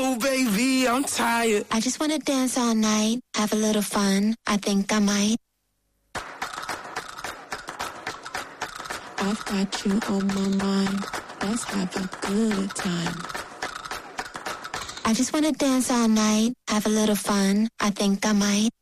baby, I'm tired. I just wanna dance all night, have a little fun. I think I might. I've got you on my mind. Let's have a good time. I just wanna dance all night, have a little fun. I think I might.